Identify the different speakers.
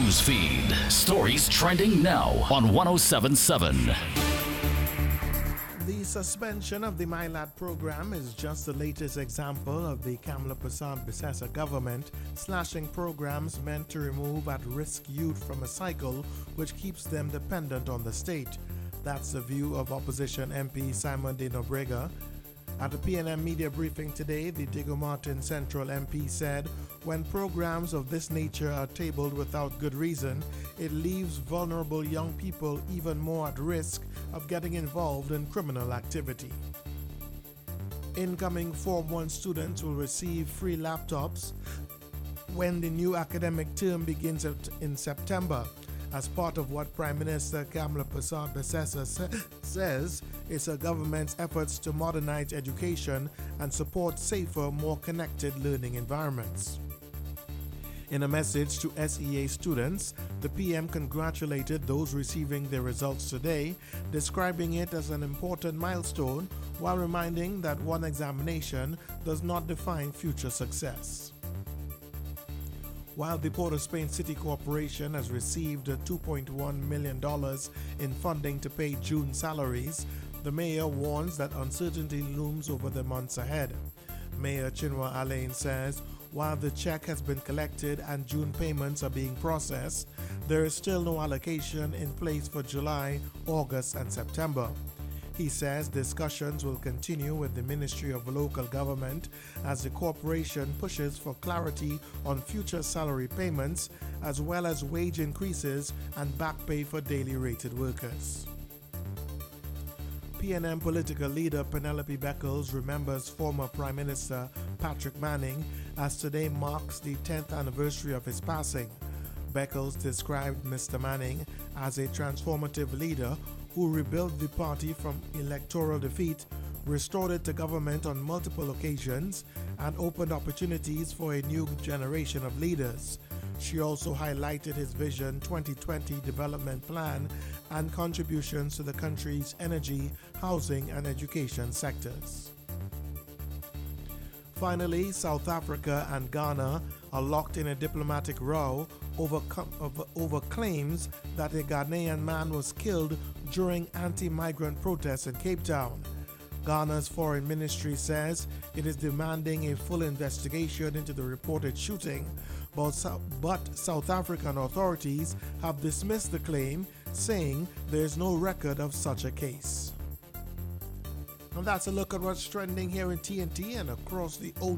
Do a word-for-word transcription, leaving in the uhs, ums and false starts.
Speaker 1: news feed. Stories trending now on one oh seven point seven.
Speaker 2: The suspension of the MyLad program is just the latest example of the Kamla Persad-Bissessor government slashing programs meant to remove at-risk youth from a cycle which keeps them dependent on the state. That's the view of opposition M P Simon De Nobrega. At a P N M media briefing today, the Diego Martin Central M P said, when programs of this nature are tabled without good reason, it leaves vulnerable young people even more at risk of getting involved in criminal activity. Incoming Form one students will receive free laptops when the new academic term begins in September, as part of what Prime Minister Kamla Persad-Bissessor sa- says is her government's efforts to modernize education and support safer, more connected learning environments. In a message to S E A students, the P M congratulated those receiving their results today, describing it as an important milestone while reminding that one examination does not define future success. While the Port of Spain City Corporation has received two point one million dollars in funding to pay June salaries, the mayor warns that uncertainty looms over the months ahead. Mayor Chinua Alain says, while the check has been collected and June payments are being processed, there is still no allocation in place for July, August, and September. He says discussions will continue with the Ministry of Local Government as the corporation pushes for clarity on future salary payments as well as wage increases and back pay for daily rated workers. P N M political leader Penelope Beckles remembers former Prime Minister Patrick Manning as today marks the tenth anniversary of his passing. Beckles described Mister Manning as a transformative leader who rebuilt the party from electoral defeat, restored it to government on multiple occasions, and opened opportunities for a new generation of leaders. She also highlighted his Vision twenty twenty development plan and contributions to the country's energy, housing, and education sectors. Finally, South Africa and Ghana are locked in a diplomatic row over, over, over claims that a Ghanaian man was killed during anti-migrant protests in Cape Town. Ghana's foreign ministry says it is demanding a full investigation into the reported shooting, but, but South African authorities have dismissed the claim, saying there is no record of such a case. And that's a look at what's trending here in T N T and across the O